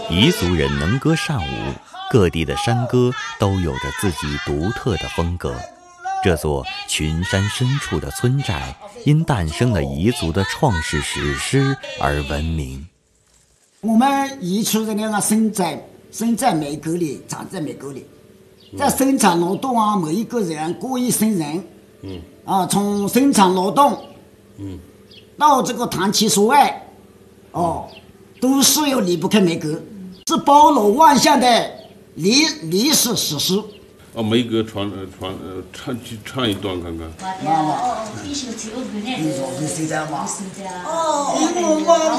彝族人能歌善舞，各地的山歌都有着自己独特的风格。这座群山深处的村寨，因诞生了彝族的创世史诗而闻名。 我们彝族人呢，生在美国里，长在美国里，在生产劳动啊，每一个人过一生人，从生产劳动，到这个谈情说爱，都是要离不开美国，是包罗万象的历史史诗。 梅歌唱一段看看。 你说是谁在吗？